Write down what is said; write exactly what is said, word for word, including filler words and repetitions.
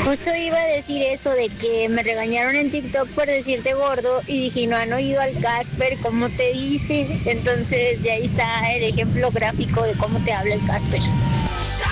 Justo iba a decir eso de que me regañaron en TikTok por decirte gordo y dije, no han oído al Casper cómo te dice. Entonces ya ahí está el ejemplo gráfico de cómo te habla el Casper.